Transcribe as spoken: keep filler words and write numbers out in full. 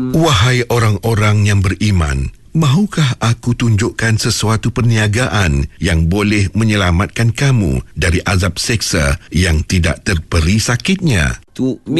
Wahai orang-orang yang beriman, mahukah aku tunjukkan sesuatu perniagaan yang boleh menyelamatkan kamu dari azab seksa yang tidak terperi sakitnya? Tu